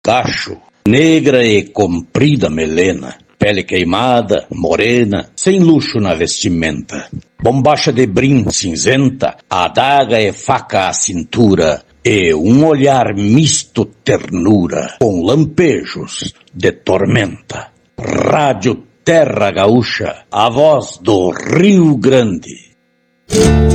Cacho, negra e comprida melena, pele queimada, morena, sem luxo na vestimenta. Bombacha de brim cinzenta, adaga e faca à cintura, e um olhar misto ternura, com lampejos de tormenta. Rádio Terra Gaúcha, a voz do Rio Grande.